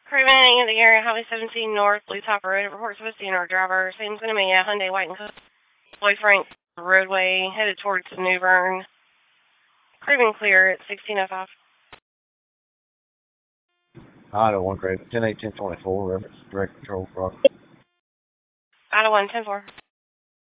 Crewman in the area, Highway 17 North, Blue Top Road. Reports of a CNR driver. Seems going to be a Hyundai White and Floyd Frank roadway headed towards New Bern. Crewman clear at 1605. Idaho 1 Craven, 10-8, 10-24, reference direct control cross. Idaho 1, 10-4.